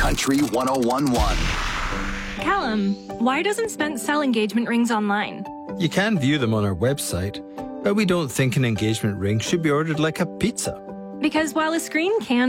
Country 101.1. Callum, why doesn't Spence sell engagement rings online? You can view them on our website, but we don't think an engagement ring should be ordered like a pizza. Because while a screen can